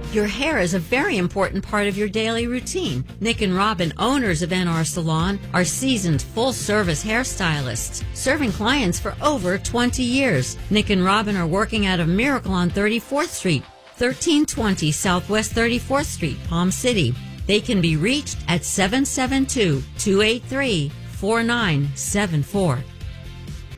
Your hair is a very important part of your daily routine. Nick and Robin, owners of NR Salon, are seasoned full-service hairstylists, serving clients for over 20 years. Nick and Robin are working out of Miracle on 34th Street, 1320 Southwest 34th Street, Palm City. They can be reached at 772-283-4974.